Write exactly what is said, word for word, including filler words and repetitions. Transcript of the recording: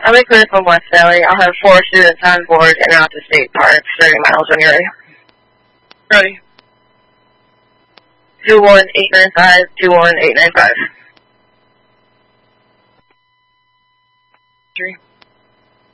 I'll be clear from West Valley. I'll have four students on board and out to State Park, thirty miles when you're ready. Ready. two one eight nine five, two one eight nine five. Three.